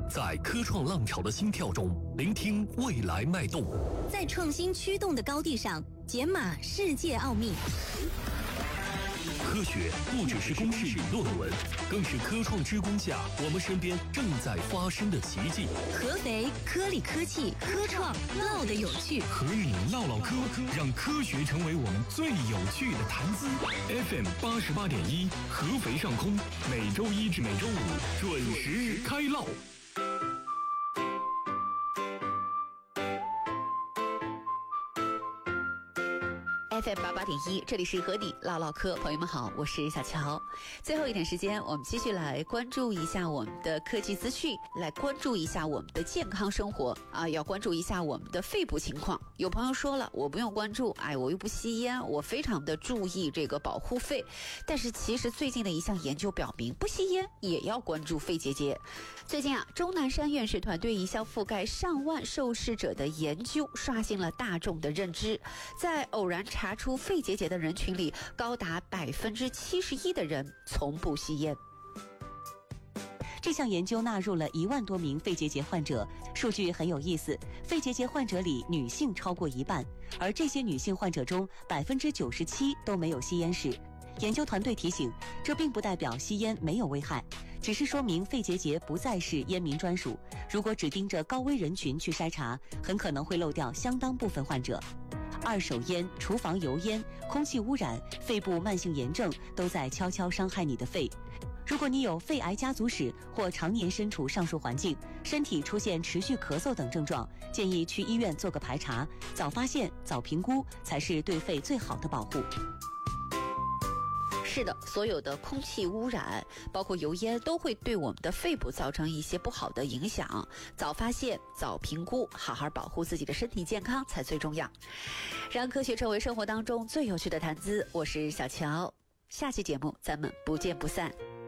在科创浪潮的心跳中，聆听未来脉动； 在创新驱动的高地上，解码世界奥秘。 科学不只是公式与论文，更是科创之光下我们身边正在发生的奇迹。 合肥科理科技科创唠得有趣， 和你唠唠嗑，让科学成为我们最有趣的谈资。FM 88.1，合肥上空，每周一至每周五准时开唠。 FM 88.1，这里是和你唠唠嗑，朋友们好，我是小乔。最后一点时间，我们继续来关注一下我们的科技资讯，来关注一下我们的健康生活啊，要关注一下我们的肺部情况。有朋友说了，我不用关注，我又不吸烟，我非常的注意这个保护肺。但是其实最近的一项研究表明，不吸烟也要关注肺结节。最近钟南山院士团队一项覆盖上万受试者的研究，刷新了大众的认知。在偶然查出肺结节的人群里，高达71%的人从不吸烟。 这项研究纳入了1万多名肺结节患者，数据很有意思。肺结节患者里，女性超过一半，而这些女性患者中97%都没有吸烟史。研究团队提醒，这并不代表吸烟没有危害，只是说明肺结节不再是烟民专属。如果只盯着高危人群去筛查，很可能会漏掉相当部分患者。二手烟、厨房油烟、空气污染、肺部慢性炎症都在悄悄伤害你的肺。如果你有肺癌家族史或常年身处上述环境，身体出现持续咳嗽等症状，建议去医院做个排查，早发现、早评估才是对肺最好的保护。 是的，所有的空气污染，包括油烟，都会对我们的肺部造成一些不好的影响。早发现，早评估，好好保护自己的身体健康才最重要。让科学成为生活当中最有趣的谈资。我是小乔，下期节目咱们不见不散。